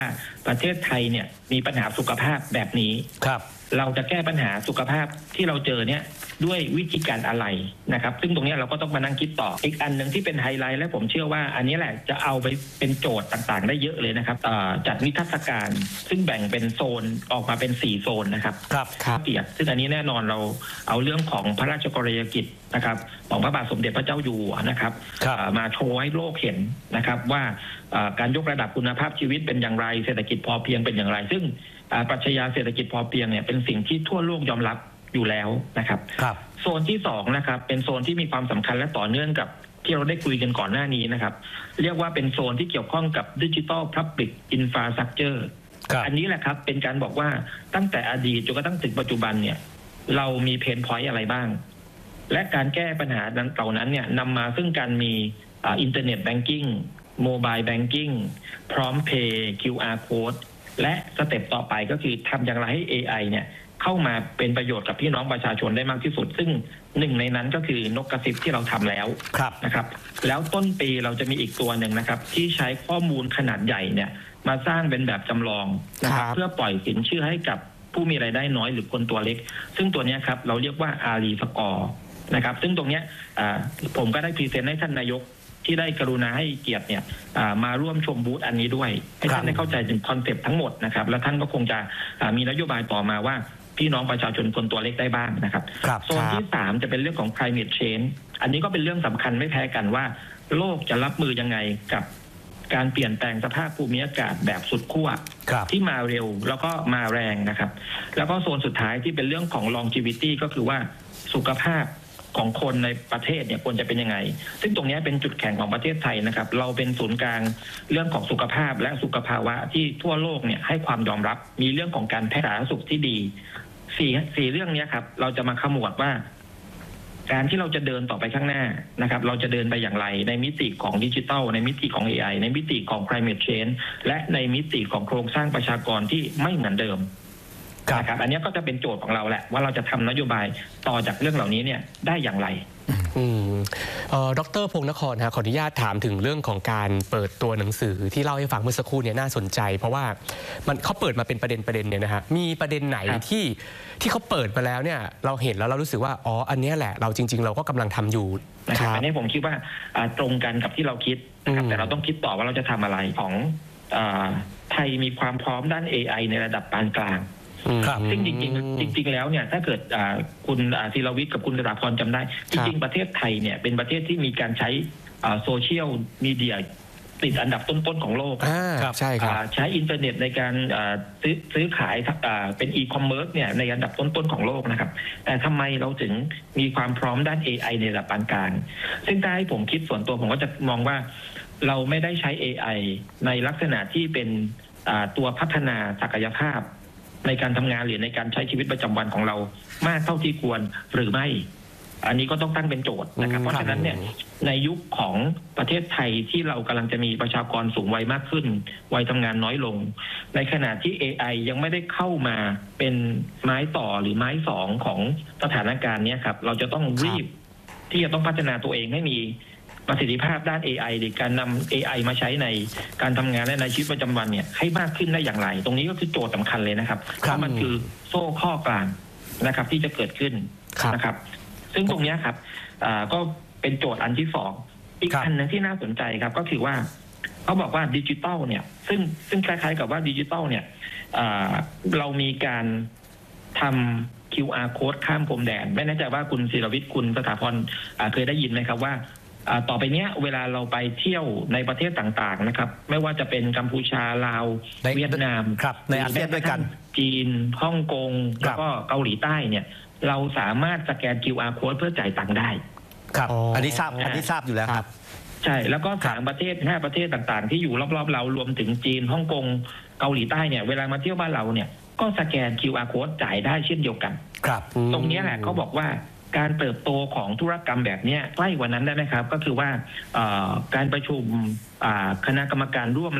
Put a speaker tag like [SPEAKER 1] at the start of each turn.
[SPEAKER 1] ประเทศไทยเนี่ยมีปัญหาสุขภาพแบบนี้
[SPEAKER 2] ครับ
[SPEAKER 1] เราจะแก้ปัญหาสุขภาพที่เราเจอเนี่ยด้วยวิธีการอะไรนะครับซึ่งตรงนี้เราก็ต้องมานั่งคิดต่ออีกอันหนึ่งที่เป็นไฮไลท์และผมเชื่อว่าอันนี้แหละจะเอาไปเป็นโจทย์ต่างๆได้เยอะเลยนะครับจัดนิทรรศการซึ่งแบ่งเป็นโซนออกมาเป็น4โซนนะครับเกียรติซึ่งอันนี้แน่นอนเราเอาเรื่องของพระราชกรณียกิจนะครับของพระบาทสมเด็จพระเจ้าอยู่หัวนะครับมาโชว์ให้โลกเห็นนะครับว่าการยกระดับคุณภาพชีวิตเป็นอย่างไรเศรษฐกิจพอเพียงเป็นอย่างไรซึ่งปรัชญาเศรษฐกิจพอเพียงเนี่ยเป็นสิ่งที่ทั่วโลกยอมรับอยู่แล้วนะครับโซนที่2นะครับเป็นโซนที่มีความสำคัญและต่อเนื่องกับที่เราได้คุยกันก่อนหน้านี้นะครับเรียกว่าเป็นโซนที่เกี่ยวข้องกับ Digital Public Infrastructure อันนี้แหละครับเป็นการบอกว่าตั้งแต่อดีตจนกระทั่งถึงปัจจุบันเนี่ยเรามีเพนพอยต์อะไรบ้างและการแก้ปัญหาเหล่านั้นเนี่ยนำมาซึ่งการมีอินเทอร์เน็ตแบงกิ้งโมบายแบงกิ้งพร้อมเพย์ QR Code และสเต็ปต่อไปก็คือทำอย่างไรให้ AI เนี่ยเข้ามาเป็นประโยชน์กับพี่น้องประชาชนได้มากที่สุดซึ่งหนึ่งในนั้นก็คือนกกระซิบที่เราทำแล้วนะครับแล้วต้นปีเราจะมีอีกตัวหนึ่งนะครับที่ใช้ข้อมูลขนาดใหญ่เนี่ยมาสร้างเป็นแบบจำลองนะครับเพื่อปล่อยสินเชื่อให้กับผู้มีรายได้น้อยหรือคนตัวเล็กซึ่งตัวนี้ครับเราเรียกว่าอารีสกอร์นะครับซึ่งตรงนี้ผมก็ได้พรีเซนต์ให้ท่านนายกที่ได้กรุณาให้เกียรติเนี่ยมาร่วมชมบูธอันนี้ด้วยให้ท่านได้เข้าใจถึงคอนเซปต์ทั้งหมดนะครับแล้วท่านก็คงจะมีนโยบายต่อมาว่าพี่น้องประชาชนคนตัวเล็กได้บ้างนะครับโซนที่3จะเป็นเรื่องของ climate change อันนี้ก็เป็นเรื่องสำคัญไม่แพ้กันว่าโลกจะรับมือยังไงกับการเปลี่ยนแปลงสภาพภูมิอากาศแบบสุดขั้วที่มาเร็วแล้วก็มาแรงนะครับแล้วก็โซนสุดท้ายที่เป็นเรื่องของ longevity ก็คือว่าสุขภาพของคนในประเทศเนี่ยควรจะเป็นยังไงซึ่งตรงนี้เป็นจุดแข็งของประเทศไทยนะครับเราเป็นศูนย์กลางเรื่องของสุขภาพและสุขภาวะที่ทั่วโลกเนี่ยให้ความยอมรับมีเรื่องของการแพทย์สาธารณสุขที่ดีสี่เรื่องนี้ครับเราจะมาขมวดว่าการที่เราจะเดินต่อไปข้างหน้านะครับเราจะเดินไปอย่างไรในมิติของดิจิทัลในมิติของ AI ในมิติของ climate change และในมิติของโครงสร้างประชากรที่ไม่เหมือนเดิมนะครับอันนี้ก็จะเป็นโจทย์ของเราแหละว่าเราจะทำนโยบายต่อจากเรื่องเหล่านี้เนี่ยได้อย่างไร
[SPEAKER 2] ดร.พงษ์นครขออนุญาตถามถึงเรื่องของการเปิดตัวหนังสือที่เล่าให้ฟังเมื่อสักครู่เนี่ยน่าสนใจเพราะว่าเขาเปิดมาเป็นประเด็นเนี่ยนะฮะมีประเด็นไหนที่เขาเปิดมาแล้วเนี่ยเราเห็นแล้วเรารู้สึกว่าอ๋ออันนี้แหละเราจริงๆเราก็กำลังทำอยู่
[SPEAKER 1] นะครับอันนี้ผมคิดว่าตรงกันกับที่เราคิดนะครับแต่เราต้องคิดต่อว่าเราจะทำอะไรของไทยมีความพร้อมด้าน AI ในระดับปานกลางซึ่งจริงแล้วเนี่ยถ้าเกิดคุณธีรวิทย์กับคุณสถาพรจำได้จริงๆประเทศไทยเนี่ยเป็นประเทศที่มีการใช้โซเชียลมีเดียติดอันดับต้นๆของโลก
[SPEAKER 2] ใช่ครับ
[SPEAKER 1] ใช้อินเทอร์เน็ตในการซื้อขายเป็นอีคอมเมิร์ซเนี่ยในอันดับต้นๆของโลกนะครับแต่ทำไมเราถึงมีความพร้อมด้าน AI ในระดับปานกลางซึ่งถ้าให้ผมคิดส่วนตัวผมก็จะมองว่าเราไม่ได้ใช้ AI ในลักษณะที่เป็นตัวพัฒนาศักยภาพในการทำงานหรือในการใช้ชีวิตประจำวันของเรามากเท่าที่ควรหรือไม่อันนี้ก็ต้องตั้งเป็นโจทย์นะครับเพราะฉะนั้นเนี่ยในยุคของประเทศไทยที่เรากำลังจะมีประชากรสูงวัยมากขึ้นวัยทำงานน้อยลงในขณะที่ AI ยังไม่ได้เข้ามาเป็นไม้ต่อหรือไม้สองของสถานการณ์นี้ครับเราจะต้องรีบที่จะต้องพัฒนาตัวเองให้มีประสิทธิภาพด้าน AI หรือการนำ AI มาใช้ในการทำงานและในชีวิตประจำวันเนี่ยให้มากขึ้นได้อย่างไรตรงนี้ก็คือโจทย์สำคัญเลยนะครับเพราะมันคือโซ่ข้อกลางนะครับที่จะเกิดขึ้นนะครับซึ่งตรงนี้ครับก็เป็นโจทย์อันที่2อีกอันนึงที่น่าสนใจครับก็คือว่าเขาบอกว่าดิจิทัลเนี่ยซึ่งคล้ายๆกับว่าดิจิทัลเนี่ยเรามีการทำ QR Code ข้ามพรมแดนไม่แน่ใจว่าคุณศิรวิทย์คุณสถาพรเคยได้ยินไหมครับว่าต่อไปเนี้ยเวลาเราไปเที่ยวในประเทศต่างๆนะครับไม่ว่าจะเป็นกัมพูชาลาวเวียดนาม
[SPEAKER 2] ในอาเซียนด้วยกัน
[SPEAKER 1] จีนฮ่องกงแล้วก็เกาหลีใต้เนี่ยเราสามารถสแกน QR Code เพื่อจ่ายตังค์ได้
[SPEAKER 2] ครับอันนี้ทราบอยู่แล้วครับ
[SPEAKER 1] ใช่แล้วก็3ประเทศ5ประเทศต่างๆที่อยู่รอบๆเรารวมถึงจีนฮ่องกงเกาหลีใต้เนี่ยเวลามาเที่ยวบ้านเราเนี่ยก็สแกน QR Code จ่ายได้เช่นเดียวกัน
[SPEAKER 2] ครับ
[SPEAKER 1] ตรงนี้แหละเขาบอกว่าการเติบโตของธุรกรรมแบบนี้ใกล้กว่านั้นได้ไหมครับก็คือว่าการประชุมคณะกรรมการร่วม